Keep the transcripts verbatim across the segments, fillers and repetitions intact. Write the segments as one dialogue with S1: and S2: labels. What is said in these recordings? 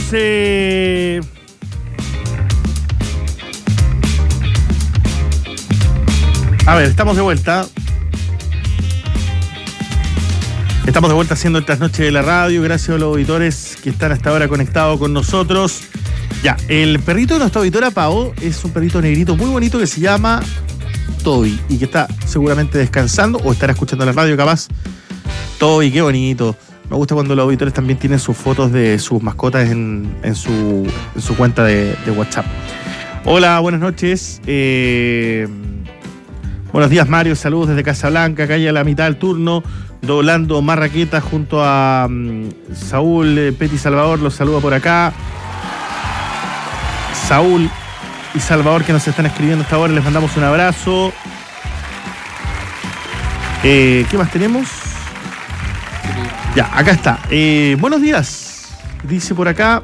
S1: Eh... A ver, estamos de vuelta. Estamos de vuelta haciendo el trasnoche de la radio. Gracias a los auditores que están hasta ahora conectados con nosotros. Ya, el perrito de nuestra auditora Pau es un perrito negrito muy bonito que se llama Toby y que está seguramente descansando o estará escuchando la radio capaz. Toby, qué bonito. Me gusta cuando los auditores también tienen sus fotos de sus mascotas en, en, su, en su cuenta de, de WhatsApp. Hola, buenas noches. Eh... Buenos días, Mario. Saludos desde Casablanca, calle a la mitad del turno, doblando Marraqueta junto a um, Saúl eh, Peti Salvador. Los saluda por acá. Saúl y Salvador que nos están escribiendo hasta ahora, les mandamos un abrazo. Eh, ¿Qué más tenemos? Ya, acá está. Eh, buenos días. Dice por acá.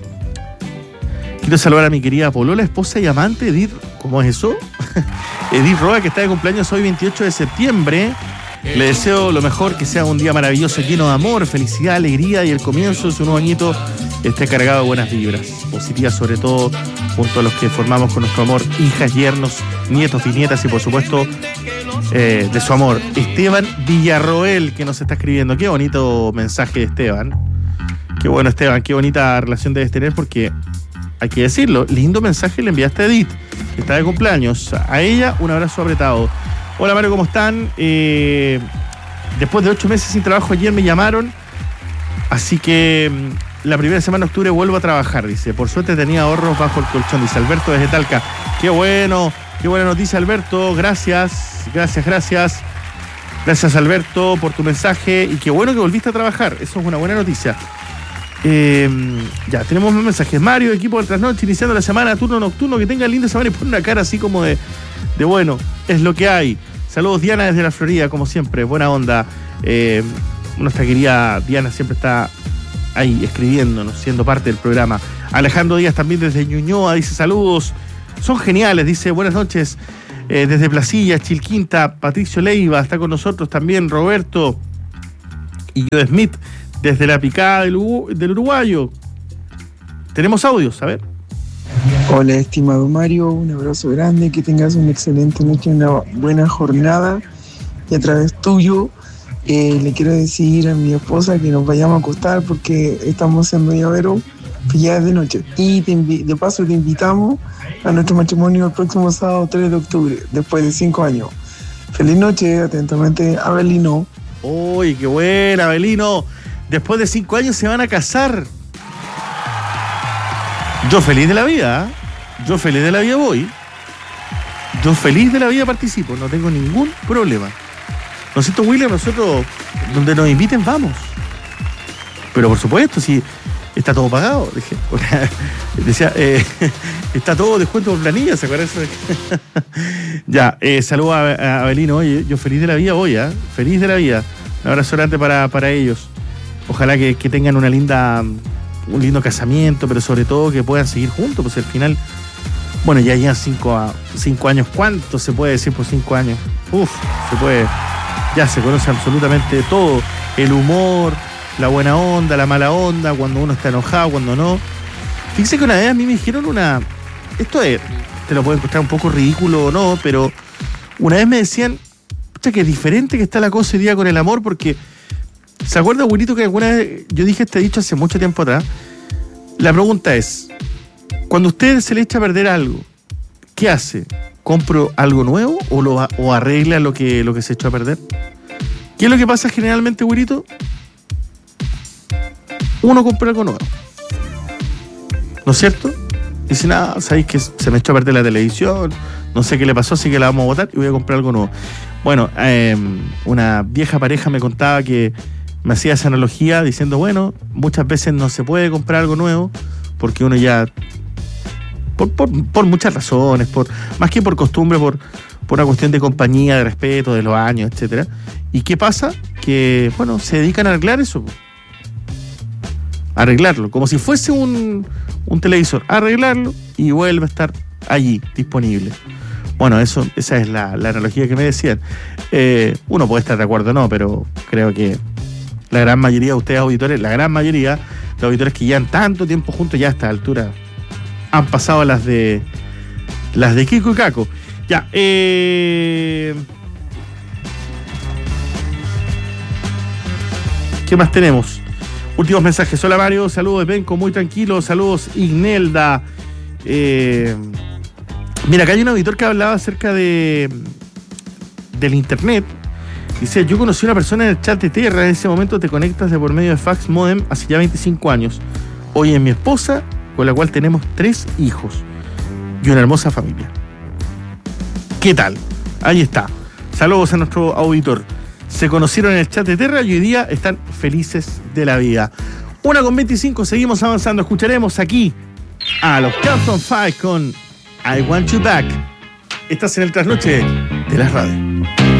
S1: Quiero saludar a mi querida polola, esposa y amante, Edith. ¿Cómo es eso? Edith Roa, que está de cumpleaños hoy veintiocho de septiembre. Le deseo lo mejor, que sea un día maravilloso, lleno de amor, felicidad, alegría y el comienzo de su nuevo añito esté cargado de buenas vibras, positivas sobre todo, junto a los que formamos con nuestro amor, hijas, yernos, nietos, bisnietas y por supuesto eh, de su amor. Esteban Villarroel, que nos está escribiendo. Qué bonito mensaje de Esteban. Qué bueno, Esteban, qué bonita relación debes tener porque... Hay que decirlo, lindo mensaje le enviaste a Edith, que está de cumpleaños. A ella, un abrazo apretado. Hola Mario, ¿cómo están? Eh, después de ocho meses sin trabajo, ayer me llamaron. Así que la primera semana de octubre vuelvo a trabajar, dice. Por suerte tenía ahorros bajo el colchón, dice Alberto desde Talca. Qué bueno, qué buena noticia, Alberto. Gracias, gracias, gracias. Gracias, Alberto, por tu mensaje. Y qué bueno que volviste a trabajar. Eso es una buena noticia. Eh, ya, tenemos más mensajes. Mario, equipo del Trasnoche, iniciando la semana, turno nocturno, que tengan linda semana y pone una cara así como de, de bueno, es lo que hay. Saludos, Diana, desde la Florida, como siempre, buena onda. Eh, nuestra querida Diana siempre está ahí escribiéndonos, siendo parte del programa. Alejandro Díaz también desde Ñuñoa, dice saludos, son geniales, dice buenas noches. Eh, desde Placilla, Chilquinta, Patricio Leiva está con nosotros también, Roberto y yo Smith. Desde la picada del, del uruguayo. Tenemos audios, a ver.
S2: Hola, estimado Mario, un abrazo grande, que tengas una excelente noche, una buena jornada. Y a través tuyo eh, le quiero decir a mi esposa que nos vayamos a acostar porque estamos haciendo llavero, que ya es de noche. Y te invi- de paso te invitamos a nuestro matrimonio el próximo sábado tres de octubre, después de cinco años. Feliz noche, atentamente, Abelino.
S1: Uy, qué buena, Abelino. Después de cinco años se van a casar. Yo feliz de la vida, ¿eh? Yo feliz de la vida voy. Yo feliz de la vida participo, no tengo ningún problema. ¿No es cierto, William? Nosotros, donde nos inviten, vamos. Pero por supuesto, si está todo pagado. Dije, decía, eh, está todo descuento por planilla, ¿se acuerdan? Ya, eh, saludo a, a Abelino. Oye, yo feliz de la vida voy, ¿eh? Feliz de la vida. Un abrazo grande para, para ellos. Ojalá que, que tengan una linda, un lindo casamiento, pero sobre todo que puedan seguir juntos, pues al final, bueno, ya llevan cinco, a, cinco años. ¿Cuánto se puede decir por cinco años? Uf, se puede, ya se conoce absolutamente todo, el humor, la buena onda, la mala onda, cuando uno está enojado, cuando no. Fíjense que una vez a mí me dijeron una, esto es, te lo puedo encontrar un poco ridículo o no, pero una vez me decían, pucha, que es diferente que está la cosa hoy día con el amor, porque ¿se acuerda, abuelito, que alguna vez yo dije este dicho hace mucho tiempo atrás? La pregunta es, cuando usted se le echa a perder algo, ¿qué hace? ¿Compro algo nuevo o, lo, o arregla lo que, lo que se echó a perder? ¿Qué es lo que pasa generalmente, abuelito? Uno compra algo nuevo, ¿no es cierto? Dice, nada, sabéis que se me echó a perder la televisión, no sé qué le pasó, así que la vamos a botar y voy a comprar algo nuevo. Bueno, eh, una vieja pareja me contaba que me hacía esa analogía diciendo, bueno, muchas veces no se puede comprar algo nuevo porque uno ya, por, por, por muchas razones, por más que por costumbre, por, por una cuestión de compañía, de respeto, de los años, etcétera. ¿Y qué pasa? Que, bueno, se dedican a arreglar eso. Arreglarlo, como si fuese un, un televisor. Arreglarlo y vuelve a estar allí, disponible. Bueno, eso, esa es la, la analogía que me decían. Eh, uno puede estar de acuerdo o no, pero creo que la gran mayoría de ustedes, auditores, la gran mayoría, los auditores que llevan tanto tiempo juntos, ya a esta altura han pasado las de las de Kiko y Caco. Ya, eh... ¿qué más tenemos? Últimos mensajes. Hola Mario, saludos de Penco, muy tranquilo, saludos Ignelda. Eh... Mira, acá hay un auditor que hablaba acerca de del internet. Dice, yo conocí a una persona en el chat de Terra, en ese momento te conectas de por medio de fax modem hace ya veinticinco años. Hoy es mi esposa, con la cual tenemos tres hijos y una hermosa familia. ¿Qué tal? Ahí está. Saludos a nuestro auditor. Se conocieron en el chat de Terra y hoy día están felices de la vida. Una con veinticinco, seguimos avanzando. Escucharemos aquí a los Carlton Five con I Want You Back. Estás en el trasnoche de la radio.